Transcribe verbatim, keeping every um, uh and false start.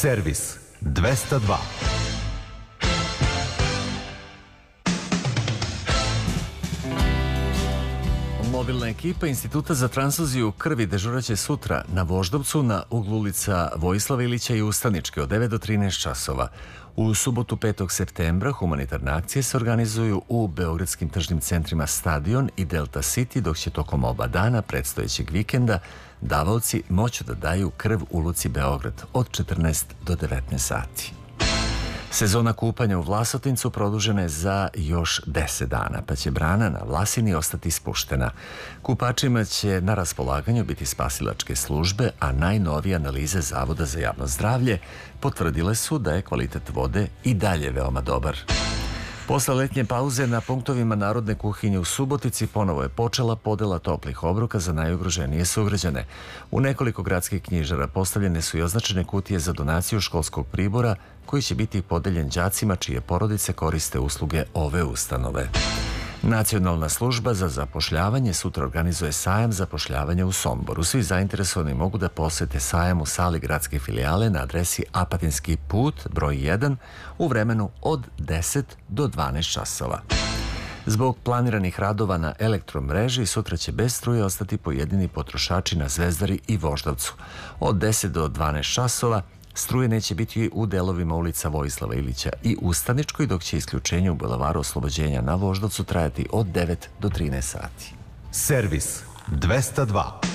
Servis dvesta dva. Mobilna ekipa Instituta za transfuziju krvi dežuraće sutra na Voždovcu na uglu ulica Vojislava Ilića i Ustaničke od devet do trinaest časova. U subotu petog septembra humanitarne akcije se organizuju u beogradskim tržnim centrima Stadion i Delta City, dok će tokom oba dana predstojećeg vikenda davaoci moći da daju krv u luci Beograd od četrnaest do devetnaest sati. Sezona kupanja u Vlasotincu produžena je za još deset dana, pa će brana na Vlasini ostati ispuštena. Kupačima će na raspolaganju biti spasilačke službe, a najnovije analize Zavoda za javno zdravlje potvrdile su da je kvalitet vode i dalje veoma dobar. Posle letnje pauze na punktovima Narodne kuhinje u Subotici ponovo je počela podela toplih obroka za najugroženije sugrađane. U nekoliko gradskih knjižara postavljene su i označene kutije za donaciju školskog pribora koji će biti podeljen đacima čije porodice koriste usluge ove ustanove. Nacionalna služba za zapošljavanje sutra organizuje sajam zapošljavanja u Somboru. Svi zainteresovani mogu da posete sajam u sali gradske filijale na adresi Apatinski put, broj jedan, u vremenu od deset do dvanaest časova. Zbog planiranih radova na elektromreži, sutra će bez struje ostati pojedini potrošači na Zvezdari i Voždovcu. Od deset do dvanaest časova struje neće biti u delovima ulica Vojislava Ilića i Ustaničkoj, dok će isključenje u bulevaru Oslobođenja na Voždovcu trajati od devet do trinaest sati. Servis dvesta dva.